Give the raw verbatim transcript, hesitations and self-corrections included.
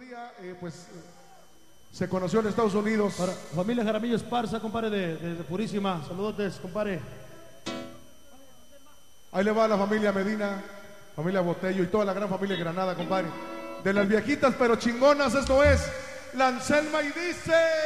día, eh, pues, se conoció en Estados Unidos. Para familia Jaramillo Esparza, compadre, de, de, de Purísima. Saludotes, compadre. Ahí le va a la familia Medina, familia Botello y toda la gran familia de Granada, compadre. De las viejitas pero chingonas, esto es La Anselma y dice...